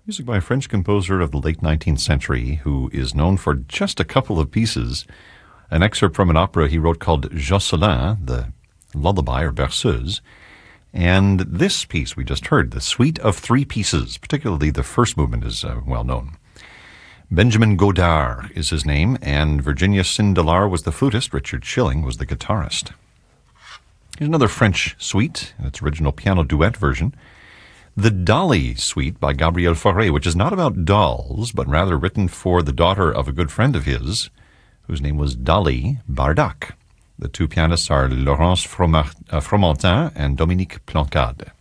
Music by a French composer of the late 19th century who is known for just a couple of pieces. An excerpt from an opera he wrote called Jocelyn, the lullaby or berceuse, and this piece we just heard, the Suite of Three Pieces, particularly the first movement is well known. Benjamin Godard is his name, and Virginia Sindelar was the flutist, Richard Schilling was the guitarist. Here's another French suite, in its original piano duet version. The Dolly Suite by Gabriel Fauré, which is not about dolls, but rather written for the daughter of a good friend of his, whose name was Dolly Bardac. The two pianists are Laurence Fromentin and Dominique Plancade.